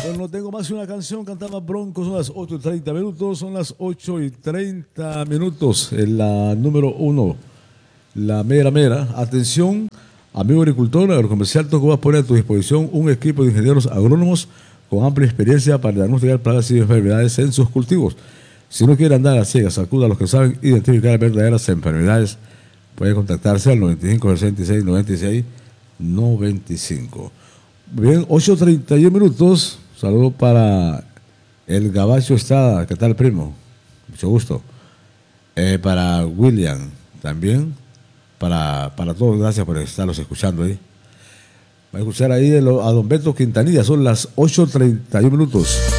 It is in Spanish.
Bueno, no tengo más que una canción, cantaba Bronco, son las 8:30 minutos, son las 8:30 minutos, en la número 1, la mera mera. Atención, amigo agricultor, agrocomercial, Toco va a poner a tu disposición un equipo de ingenieros agrónomos con amplia experiencia para diagnosticar plagas y enfermedades en sus cultivos. Si no quiere andar a ciegas, acuda a los que saben identificar verdaderas enfermedades. Puede contactarse al 95 66 96 95. Bien, 8:31 minutos. Saludo para el Gabacho Estrada. ¿Qué tal, primo? Mucho gusto. Para William también. Para todos, gracias por estarlos escuchando ahí. Va a escuchar ahí a don Beto Quintanilla. Son las 8:31 minutos.